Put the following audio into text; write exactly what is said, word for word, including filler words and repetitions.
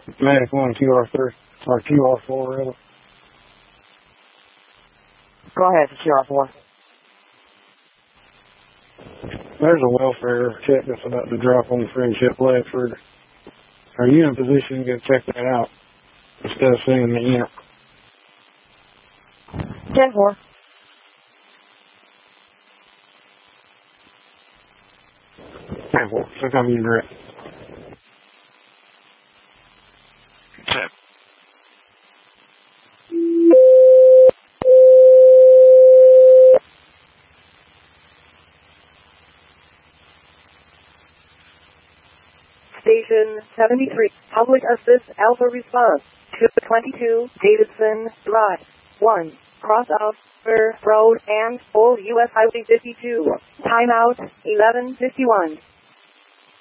Medic one, Q R three, or Q R four, rather. Go ahead, Q R four. There's a welfare check that's about to drop on the Friendship Ledford. Are you in a position to go check that out instead of sending me in? ten four. ten four. So come you direct. Tip. Station seventy-three, Public Assist Alpha Response, two twenty-two, Davidson Drive, one, Cross Alpha Road and Old U S Highway fifty-two, timeout, eleven fifty-one.